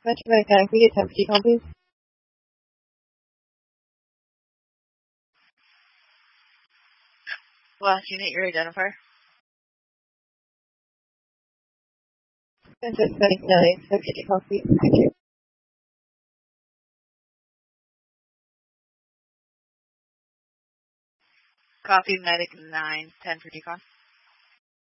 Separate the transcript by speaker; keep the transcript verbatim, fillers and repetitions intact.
Speaker 1: Metro Mechanic, we get temperature call, please.
Speaker 2: Last unit, your identifier.
Speaker 1: Census seventy-nine, temperature call, please. Thank you.
Speaker 2: Copy medic nine ten for decon.